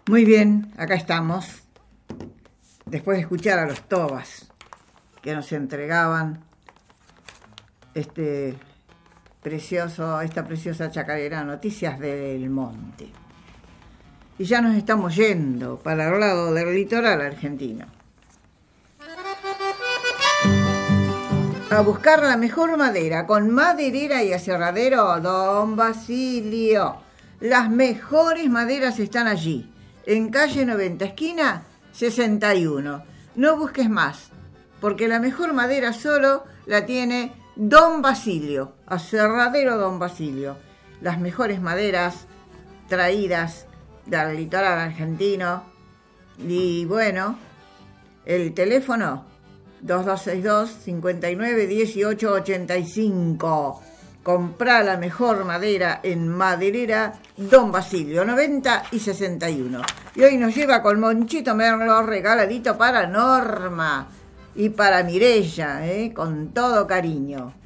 Muy bien, acá estamos, después de escuchar a los Tobas, que nos entregaban esta preciosa chacarera, Noticias del Monte. Y ya nos estamos yendo para el lado del litoral argentino, a buscar la mejor madera, con maderera y aserradero Don Basilio. Las mejores maderas están allí, en calle 90, esquina 61. No busques más, porque la mejor madera solo la tiene Don Basilio, aserradero Don Basilio. Las mejores maderas traídas del litoral argentino. Y bueno, el teléfono 2262-591885. Comprá la mejor madera en Maderera Don Basilio, 90 y 61. Y hoy nos lleva con Monchito Merlo regaladito para Norma y para Mirella, con todo cariño.